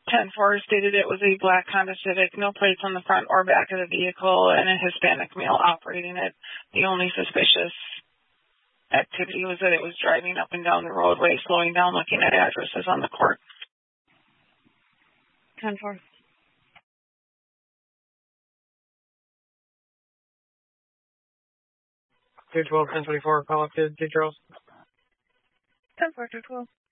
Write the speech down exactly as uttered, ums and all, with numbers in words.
ten four stated it was a black Honda Civic, no plates on the front or back of the vehicle, and a Hispanic male operating it. The only suspicious activity was that it was driving up and down the roadway, slowing down, looking at addresses on the court. ten four. two twelve, ten twenty-four, call up to J. Charles. ten four, two twelve.